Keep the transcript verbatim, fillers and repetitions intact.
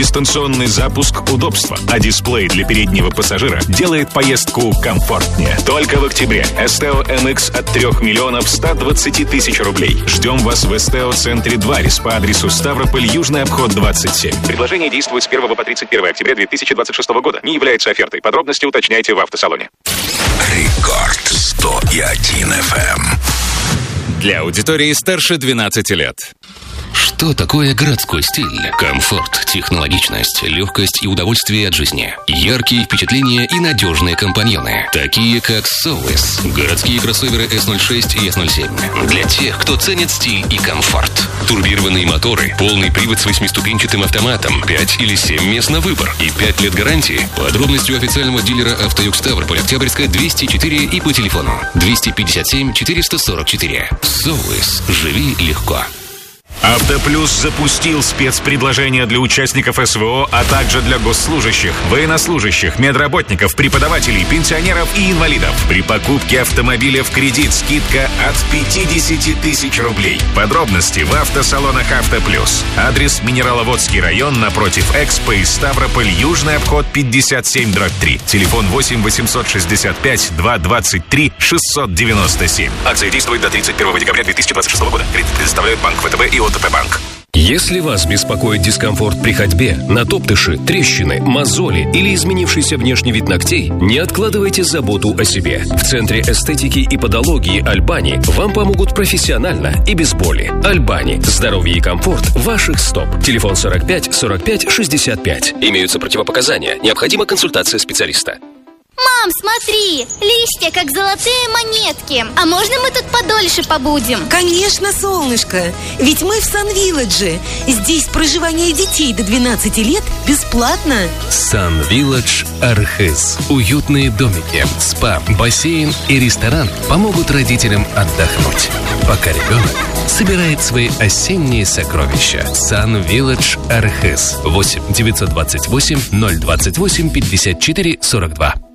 Дистанционный запуск – удобство, а дисплей для переднего пассажира делает поездку комфортнее. Только в октябре эс тэ о эм икс от трех миллионов ста двадцати тысяч рублей. Ждем вас в эс тэ о центре Дварис по адресу Ставрополь, Южный обход, двадцать семь. Предложение действует с первого по тридцать первое октября две тысячи двадцать шестого года. Не является офертой. Подробности уточняйте в автосалоне. Рекорд сто один эф эм. Для аудитории старше двенадцати лет. Что такое городской стиль? Комфорт, технологичность, легкость и удовольствие от жизни. Яркие впечатления и надежные компаньоны. Такие как Соуэс. Городские кроссоверы эс ноль шесть и эс ноль семь. Для тех, кто ценит стиль и комфорт. Турбированные моторы, полный привод с восьмиступенчатым автоматом, пять или семь мест на выбор и пять лет гарантии. Подробности у официального дилера «Автоюг Ставрополь», Октябрьская, двести четыре и по телефону двести пятьдесят семь четыреста сорок четыре. Соуэс. Живи легко. Автоплюс запустил спецпредложения для участников эс вэ о, а также для госслужащих, военнослужащих, медработников, преподавателей, пенсионеров и инвалидов. При покупке автомобиля в кредит скидка от пятидесяти тысяч рублей. Подробности в автосалонах «Автоплюс». Адрес: Минераловодский район, напротив Экспо и Ставрополь, Южный обход, пятьдесят семь дробь три. Телефон восемь восемьсот шестьдесят пять двести двадцать три шестьсот девяносто семь. Акция действует до тридцать первого декабря две тысячи двадцать шестого года. Кредит предоставляют Банк вэ тэ бэ и о тэ пэ банк. Если вас беспокоит дискомфорт при ходьбе, натоптыши, трещины, мозоли или изменившийся внешний вид ногтей, не откладывайте заботу о себе. В Центре эстетики и подологии Альбани вам помогут профессионально и без боли. Альбани. Здоровье и комфорт ваших стоп. Телефон сорок пять сорок пять шестьдесят пять. Имеются противопоказания. Необходима консультация специалиста. Мам, смотри, листья как золотые монетки. А можно мы тут подольше побудем? Конечно, солнышко. Ведь мы в Сан-Вилладже. Здесь проживание детей до двенадцати лет бесплатно. Сан-Вилладж Архыз. Уютные домики, спа, бассейн и ресторан помогут родителям отдохнуть, пока ребенок собирает свои осенние сокровища. Сан-Вилладж Архыз. восемь девятьсот двадцать восемь ноль двадцать восемь пятьдесят четыре сорок два.